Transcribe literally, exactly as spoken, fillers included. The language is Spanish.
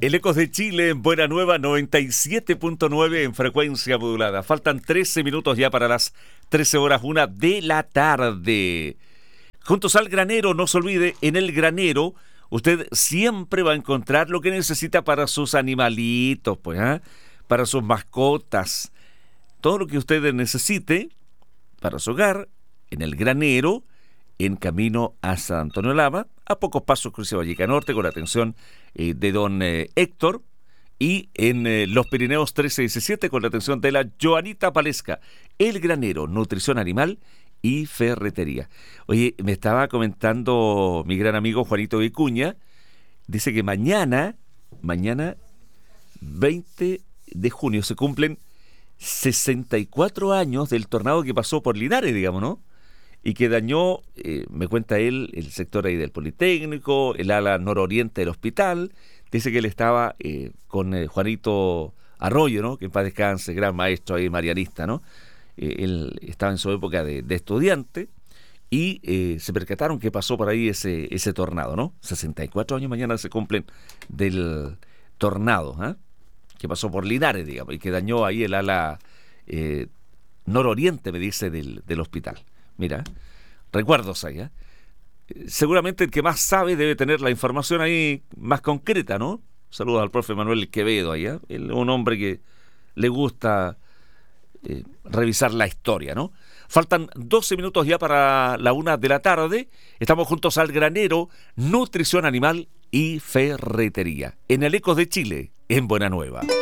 El Ecos de Chile en Buena Nueva noventa y siete punto nueve en frecuencia modulada. Faltan trece minutos ya para las trece horas una de la tarde. Juntos al granero, no se olvide, en el granero usted siempre va a encontrar lo que necesita para sus animalitos, pues, ¿eh? Para sus mascotas. Todo lo que usted necesite para su hogar, en el granero, en camino a San Antonio Lama, a pocos pasos cruce Valleca Norte, con la atención eh, de don eh, Héctor, y en eh, Los Pirineos trece diecisiete, con la atención de la Joanita Palesca. El granero, nutrición animal y ferretería. Oye, me estaba comentando mi gran amigo Juanito Vicuña, dice que mañana, mañana veinte de junio, se cumplen sesenta y cuatro años del tornado que pasó por Linares, digamos, ¿no? Y que dañó, eh, me cuenta él, el sector ahí del Politécnico, el ala nororiente del hospital. Dice que él estaba eh, con eh, Juanito Arroyo, ¿no? Que en paz descanse, gran maestro ahí, marianista, ¿no? Eh, él estaba en su época de, de estudiante y eh, se percataron que pasó por ahí ese, ese tornado, ¿no? sesenta y cuatro años mañana se cumplen del tornado, ¿eh? Que pasó por Linares, digamos, y que dañó ahí el ala eh, nororiente, me dice, del, del hospital. Mira, recuerdos ahí, ¿eh? Seguramente el que más sabe debe tener la información ahí más concreta, ¿no? Saludos al profe Manuel Quevedo ahí, ¿eh? Él, un hombre que le gusta eh, revisar la historia, ¿no? Faltan doce minutos ya para la una de la tarde. Estamos juntos al granero, nutrición animal y ferretería. En el Ecos de Chile, en Buena Nueva.